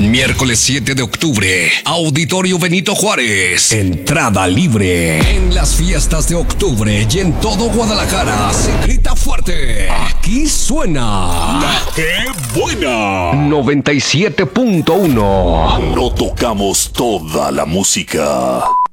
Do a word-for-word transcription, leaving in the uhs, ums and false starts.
Miércoles siete de octubre, Auditorio Benito Juárez. Entrada libre. En las fiestas de octubre y en todo Guadalajara se grita fuerte. Aquí suena ¡Qué buena! noventa y siete punto uno. No tocamos toda la música.